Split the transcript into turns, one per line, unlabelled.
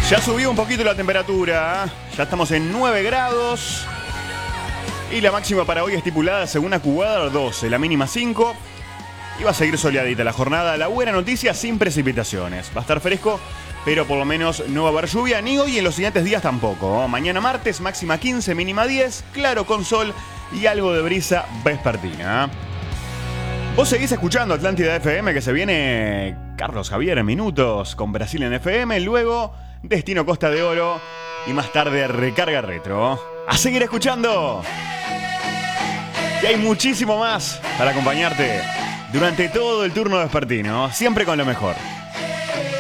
Ya subió un poquito la temperatura, ya estamos en 9 grados y la máxima para hoy estipulada según Acubadar 12, la mínima 5 y va a seguir soleadita la jornada. La buena noticia, sin precipitaciones, va a estar fresco, pero por lo menos no va a haber lluvia ni hoy y en los siguientes días tampoco. Mañana martes, máxima 15, mínima 10, claro con sol y algo de brisa vespertina. Vos seguís escuchando Atlántida FM, que se viene Carlos Javier en minutos con Brasil en FM, luego Destino Costa de Oro y más tarde Recarga Retro. A seguir escuchando, que hay muchísimo más para acompañarte durante todo el turno vespertino, siempre con lo mejor.